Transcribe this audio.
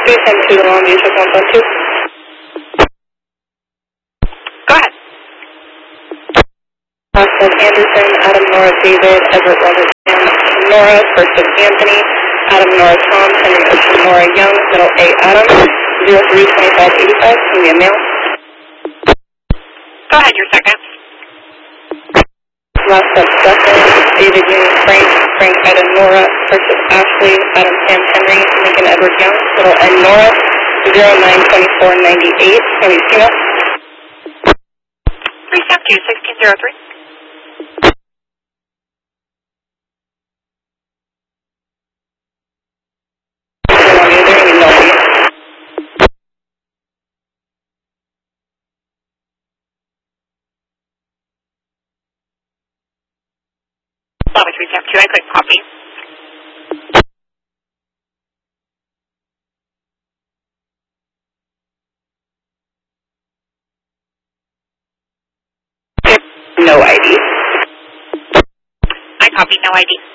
310 to Longview, check 1.2. Go ahead. Austin Anderson, Adam Nora David, Everett Robert Sam, Nora, first of Anthony, Adam Nora Tom, Henry Ocean Nora Young, middle A Adam, 032585, can be a male. Go ahead, your second. Last up Justin, David Young Frank, Frank Adam Nora, first of Ashley, Adam Sam Henry, Lincoln Edward Young, middle N Nora, 092498, can be female. 372 1603. Lava 372, I click copy. No ID. I copy, no ID.